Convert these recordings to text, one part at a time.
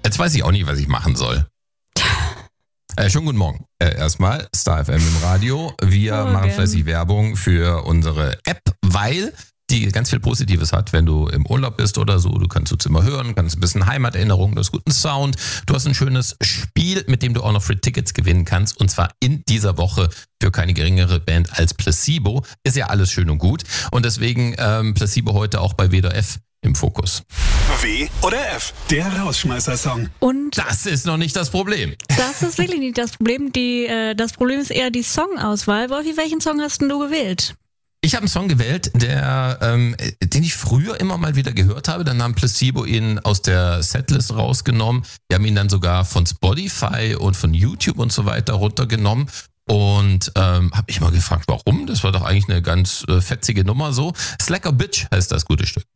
Jetzt weiß ich auch nicht, was ich machen soll. Schönen guten Morgen. Erstmal Star FM im Radio. Wir machen fleißig Werbung für unsere App, weil die ganz viel Positives hat, wenn du im Urlaub bist oder so. Du kannst uns immer hören, kannst ein bisschen Heimaterinnerung, du hast guten Sound. Du hast ein schönes Spiel, mit dem du auch noch Free Tickets gewinnen kannst. Und zwar in dieser Woche für keine geringere Band als Placebo. Ist ja alles schön und gut. Und deswegen Placebo heute auch bei W oder F im Fokus. W oder F, der Rausschmeißer-Song. Und das ist noch nicht das Problem. das ist wirklich nicht das Problem. Das Problem ist eher die Songauswahl. Wolfi, welchen Song hast denn du gewählt? Ich habe einen Song gewählt, den ich früher immer mal wieder gehört habe. Dann haben Placebo ihn aus der Setlist rausgenommen. Wir haben ihn dann sogar von Spotify und von YouTube und so weiter runtergenommen. Und habe mich mal gefragt, warum? Das war doch eigentlich eine ganz fetzige Nummer so. Slacker Bitch heißt das gute Stück.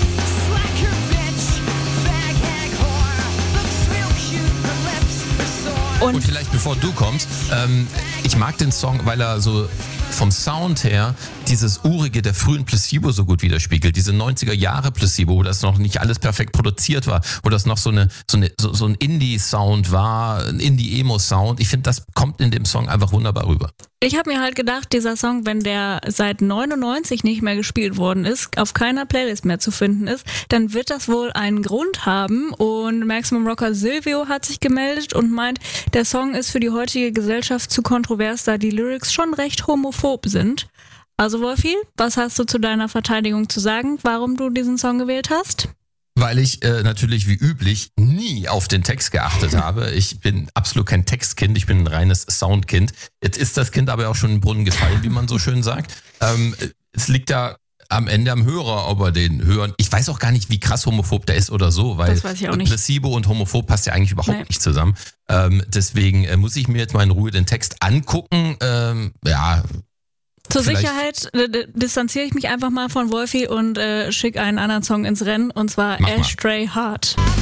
Und vielleicht bevor du kommst, ich mag den Song, weil er so vom Sound her dieses Urige der frühen Placebo so gut widerspiegelt. Diese 90er Jahre Placebo, wo das noch nicht alles perfekt produziert war, wo das noch so ein Indie-Sound war, ein Indie-Emo-Sound. Ich finde, das kommt in dem Song einfach wunderbar rüber. Ich habe mir halt gedacht, dieser Song, wenn der seit 99 nicht mehr gespielt worden ist, auf keiner Playlist mehr zu finden ist, dann wird das wohl einen Grund haben. Und Maximum Rocker Silvio hat sich gemeldet und meint, der Song ist für die heutige Gesellschaft zu kontrovers, da die Lyrics schon recht homophob sind. Also Wolfi, was hast du zu deiner Verteidigung zu sagen, warum du diesen Song gewählt hast? Weil ich natürlich wie üblich nie auf den Text geachtet habe. Ich bin absolut kein Textkind, ich bin ein reines Soundkind. Jetzt ist das Kind aber auch schon im Brunnen gefallen, wie man so schön sagt. Es liegt da am Ende am Hörer, ob er den hören. Ich weiß auch gar nicht, wie krass homophob der ist oder so, weil das weiß ich auch nicht. Placebo und homophob passt ja eigentlich überhaupt nicht zusammen. Deswegen muss ich mir jetzt mal in Ruhe den Text angucken. Zur Sicherheit distanziere ich mich einfach mal von Wolfi und schicke einen anderen Song ins Rennen, und zwar Ashtray Heart.